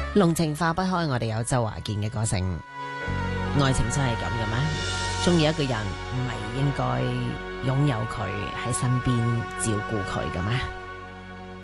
濃情化不開，我哋有周華健嘅歌聲。愛情真係咁嘅咩？中意一個人唔係應該擁有佢喺身邊照顧佢嘅咩？